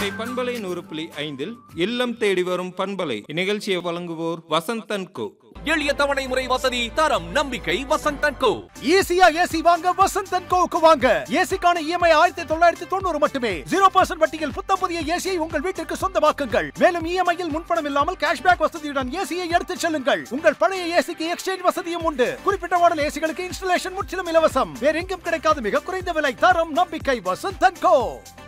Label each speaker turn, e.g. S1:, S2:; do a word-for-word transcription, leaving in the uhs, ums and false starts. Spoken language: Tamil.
S1: கோடை பண்பலை நூறு புள்ளி ஐந்தில் இல்லம் தேடி வரும் பண்பலை இந்நிகழ்ச்சியை வழங்குவோர் வசந்தன் கோ.
S2: எளிய தவணை முறை வசதி, தரம், நம்பிக்கை. வசந்தன் கோ.
S3: ஈஸியா ஏசி வாங்க வசந்தன் கோவுக்கு வாங்க. ஏசிக்கான இஎம்ஐ ஆயிரத்தி தொள்ளாயிரத்தி தொண்ணூறு மட்டுமே. ஜீரோ பர்சன்ட் வட்டியில் புத்த புதிய ஏசியை உங்கள் வீட்டிற்கு சொந்தமாக்குங்கள். மேலும் இஎம்ஐயில் முன்பணம் இல்லாமல் கேஷ்பேக் வசதியுடன் ஏசியை எடுத்துச் செல்லுங்கள். உங்கள் பழைய ஏசிக்கு எக்ஸ்சேஞ்ச் வசதியும் உண்டு. குறிப்பிட்ட மாடல் ஏசிகளுக்கு இன்ஸ்டலேஷன் முற்றிலும் இலவசம். வேற எங்கும் கிடைக்காத மிக குறைந்த விலை, தரம், நம்பிக்கை. வசந்தன் கோ.